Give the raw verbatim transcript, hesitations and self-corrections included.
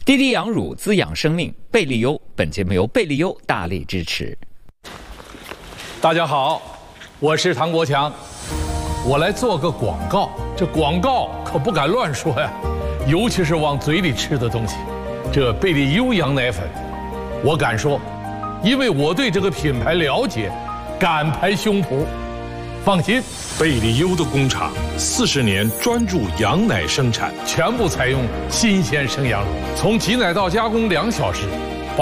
滴滴羊乳滋养生命，贝利优。本节目由贝利优大力支持。 大家好，我是唐国强，我来做个广告。这广告可不敢乱说呀，尤其是往嘴里吃的东西。这贝利优羊奶粉，我敢说，因为我对这个品牌了解，敢拍胸脯。放心， 贝利优的工厂四十年专注羊奶生产， 全部采用新鲜生羊乳，从挤奶到加工两小时，